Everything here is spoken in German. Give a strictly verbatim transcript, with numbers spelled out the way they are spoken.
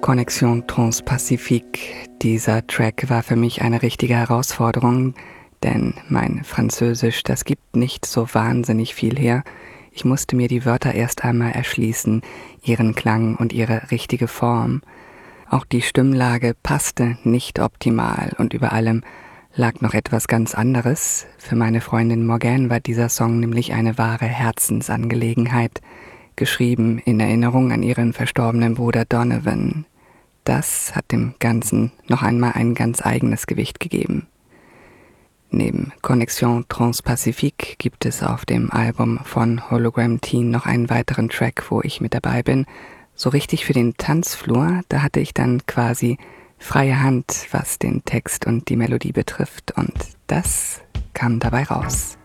Connexion Transpacifique. Dieser Track war für mich eine richtige Herausforderung, denn mein Französisch, das gibt nicht so wahnsinnig viel her. Ich musste mir die Wörter erst einmal erschließen, ihren Klang und ihre richtige Form. Auch die Stimmlage passte nicht optimal und über allem lag noch etwas ganz anderes. Für meine Freundin Morgane war dieser Song nämlich eine wahre Herzensangelegenheit, geschrieben in Erinnerung an ihren verstorbenen Bruder Donovan. Das hat dem Ganzen noch einmal ein ganz eigenes Gewicht gegeben. Neben Connexion Transpacifique gibt es auf dem Album von Hologram Teen noch einen weiteren Track, wo ich mit dabei bin. So richtig für den Tanzflur, da hatte ich dann quasi freie Hand, was den Text und die Melodie betrifft, und das kam dabei raus.